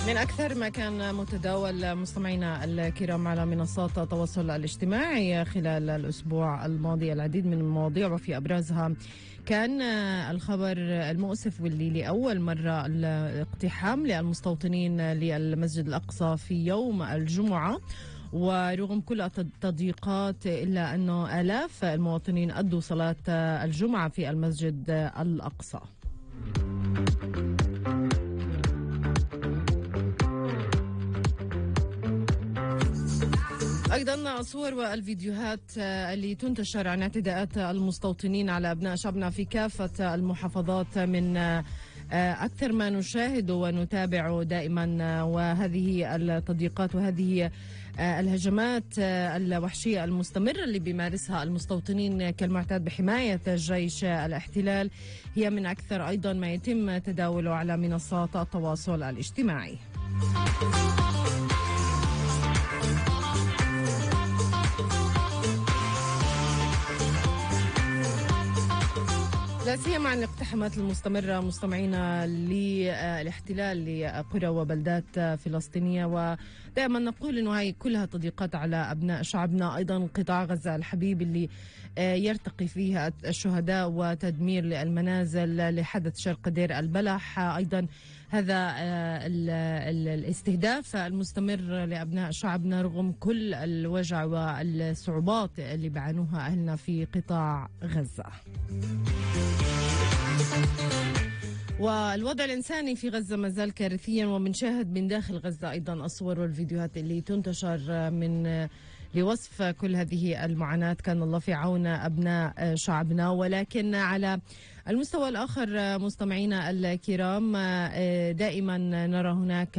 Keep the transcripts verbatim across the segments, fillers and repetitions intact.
من أكثر ما كان متداول مستمعينا الكرام على منصات التواصل الاجتماعي خلال الأسبوع الماضي العديد من المواضيع، وفي أبرزها كان الخبر المؤسف واللي لأول مرة الاقتحام للمستوطنين للمسجد الأقصى في يوم الجمعة، ورغم كل التضييقات إلا أنه آلاف المواطنين أدوا صلاة الجمعة في المسجد الأقصى. أيضا الصور والفيديوهات اللي تنتشر عن اعتداءات المستوطنين على أبناء شعبنا في كافة المحافظات من أكثر ما نشاهد ونتابع دائما، وهذه التضييقات وهذه الهجمات الوحشية المستمرة اللي بيمارسها المستوطنين كالمعتاد بحماية جيش الاحتلال هي من أكثر أيضا ما يتم تداوله على منصات التواصل الاجتماعي. لا سيما عن الاقتحامات المستمرة مستمعينا للاحتلال لقرى وبلدات فلسطينية، ودائما نقول انه هاي كلها تضييقات على ابناء شعبنا. ايضا قطاع غزة الحبيب اللي يرتقي فيها الشهداء وتدمير للمنازل لحدث شرق دير البلح، ايضا هذا الاستهداف المستمر لابناء شعبنا رغم كل الوجع والصعوبات اللي بيعانوها اهلنا في قطاع غزة. والوضع الإنساني في غزة ما زال كارثيا، وبنشاهد من داخل غزة أيضا الصور والفيديوهات اللي تنتشر من لوصف كل هذه المعاناة. كان الله في عون أبناء شعبنا. ولكن على المستوى الآخر مستمعينا الكرام دائما نرى هناك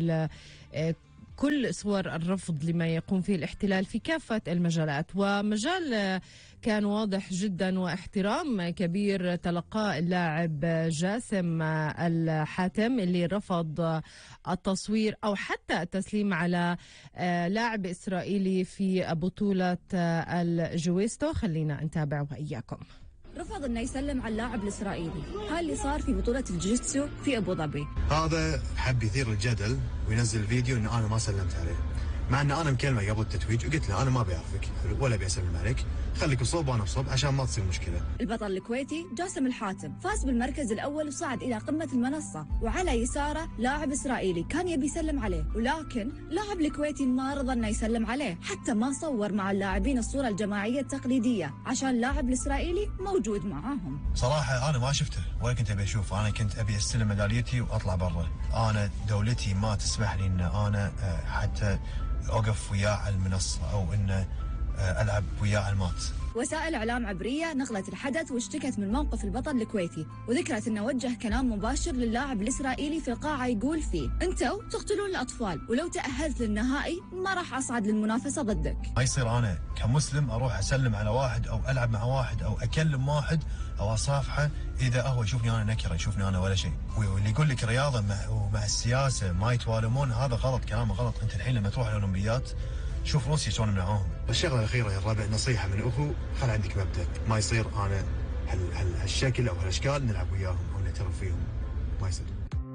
كل صور الرفض لما يقوم فيه الاحتلال في كافة المجالات، ومجال كان واضح جدا واحترام كبير تلقاه اللاعب جاسم الحاتم اللي رفض التصوير أو حتى التسليم على لاعب إسرائيلي في بطولة الجويستو. خلينا نتابع وإياكم. رفض انه يسلم على اللاعب الاسرائيلي، هاي اللي صار في بطوله الجوجيتسو في ابو ظبي. هذا حب يثير الجدل وينزل فيديو انه انا ما سلمت عليه، مع ان انا مكلمه قبل التتويج وقلت له انا ما بيعرفك ولا بيسلم عليك، خليك بصوب وانا بصوب عشان ما تصير مشكله. البطل الكويتي جاسم الحاتم فاز بالمركز الاول وصعد الى قمه المنصه، وعلى يساره لاعب اسرائيلي كان يبي يسلم عليه، ولكن لاعب الكويتي ما رضى انه يسلم عليه، حتى ما صور مع اللاعبين الصوره الجماعيه التقليديه عشان اللاعب الاسرائيلي موجود معاهم. صراحه انا ما شفته ولا كنت ابي اشوفه، انا كنت ابي استلم ميداليتي واطلع برا. انا دولتي ما تسمح لي ان انا حتى أوقف وياه على المنصة أو إنه ألعب وياه على المات. وسائل إعلام عبرية نقلت الحدث واشتكت من موقف البطل الكويتي، وذكرت أنه وجه كلام مباشر للاعب الإسرائيلي في القاعة يقول فيه: أنتوا تقتلون الأطفال، ولو تأهلت للنهائي ما راح أصعد للمنافسة ضدك. ما يصير أنا كمسلم أروح أسلم على واحد أو ألعب مع واحد أو أكلم واحد أو أصافحه إذا هو يشوفني أنا نكرة، يشوفني أنا ولا شيء. واللي يقول لك رياضة مع, ومع السياسة ما يتوالمون، هذا غلط، كلامه غلط. أنت الحين لما تروح الأولمبيات شوف روسيا شلون منعوهم. الشغله الاخيره يا الربع، نصيحه من اخو، خل عندك مبدا، ما يصير انا هال هالشكل او هالاشكال نلعب وياهم او نعترف فيهم، ما يصير.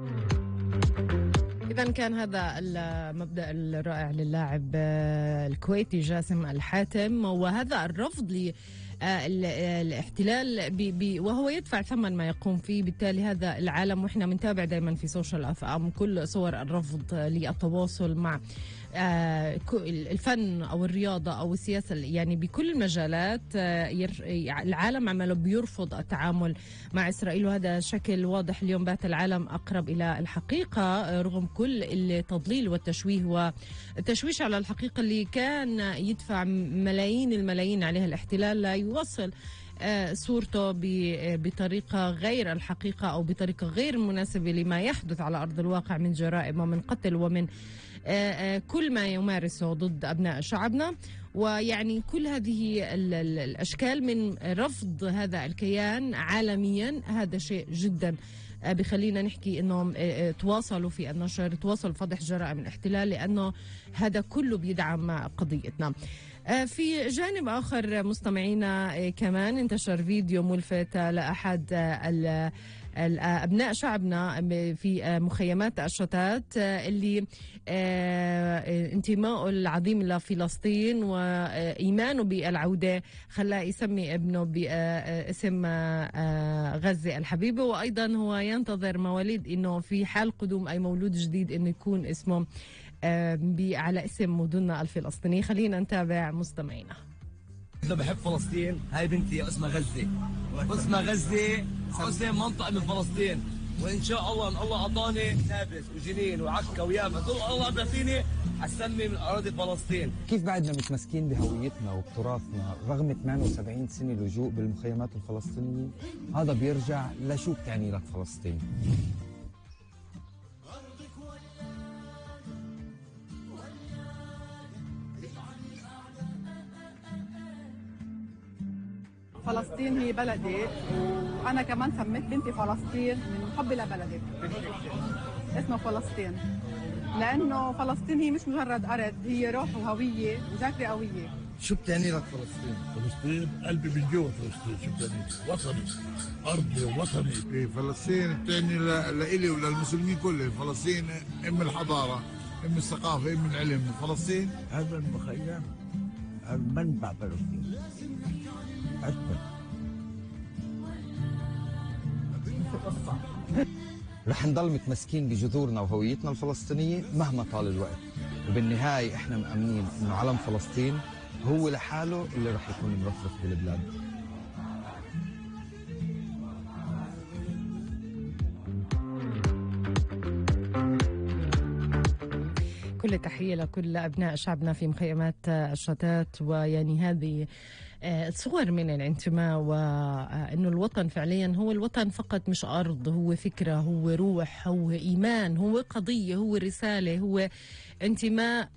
إذا كان هذا المبدأ الرائع للاعب الكويتي جاسم الحاتم، وهذا الرفض ل الاحتلال بي بي وهو يدفع ثمن ما يقوم فيه. بالتالي هذا العالم، وإحنا منتابع دائما في سوشيال اف ام كل صور الرفض للتواصل مع الفن أو الرياضة أو السياسة، يعني بكل المجالات العالم عمله بيرفض التعامل مع إسرائيل، وهذا شكل واضح اليوم بات العالم أقرب إلى الحقيقة رغم كل التضليل والتشويه والتشويش على الحقيقة اللي كان يدفع ملايين الملايين عليها الاحتلال لا يوصل صورته بطريقة غير الحقيقة أو بطريقة غير مناسبة لما يحدث على أرض الواقع من جرائم ومن قتل ومن كل ما يمارسه ضد أبناء شعبنا. ويعني كل هذه الأشكال من رفض هذا الكيان عالميا، هذا شيء جدا بخلينا نحكي انهم تواصلوا في النشر، تواصلوا فضح جرائم الاحتلال، لانه هذا كله بيدعم قضيتنا. في جانب آخر مستمعينا كمان انتشر فيديو ملفت لأحد أبناء شعبنا في مخيمات الشتات اللي انتمائه العظيم لفلسطين وإيمانه بالعودة خلاه يسمي ابنه باسم غزة الحبيبة، وأيضا هو ينتظر مواليد إنه في حال قدوم أي مولود جديد إنه يكون اسمه على اسم مدننا الفلسطينية. خلينا نتابع مستمعينا. إذا بحب فلسطين، هاي بنتي اسمها غزة، اسمها غزة اسم منطقة من فلسطين، وإن شاء الله إن الله أعطاني نابلس وجنين وعكا ويافا كل الله بيعطيني حسمي من أراضي فلسطين. كيف بعدنا متمسكين بهويتنا وبتراثنا رغم ثمانية وسبعين سنة لجوء بالمخيمات الفلسطينية؟ هذا بيرجع لشو بتعني لك فلسطين. فلسطين هي بلدي، وأنا كمان سميت بنتي فلسطين من حبي لبلدي. اسمها فلسطين لأنه فلسطين هي مش مجرد أرض، هي روح وهوية وذاكرة قوية. شو بتعني لك فلسطين؟ فلسطين قلبي من جوا فلسطين، شو بتعني؟ وطني، أرضي ووطني. في فلسطين بتعني لإلي وللمسلمين كلهم. فلسطين أم الحضارة، أم الثقافة، أم العلم. فلسطين هذا المخيم منبع فلسطين. أكبر. رح نضل متمسكين بجذورنا وهويتنا الفلسطينية مهما طال الوقت، وبالنهاية احنا مأمنين انه علم فلسطين هو لحاله اللي رح يكون مرفرف بالبلاد. كل تحية لكل أبناء شعبنا في مخيمات الشتات، ويعني هذه الصور من الانتماء، وأنه الوطن فعليا هو الوطن فقط، مش أرض، هو فكرة، هو روح، هو إيمان، هو قضية، هو رسالة، هو انتماء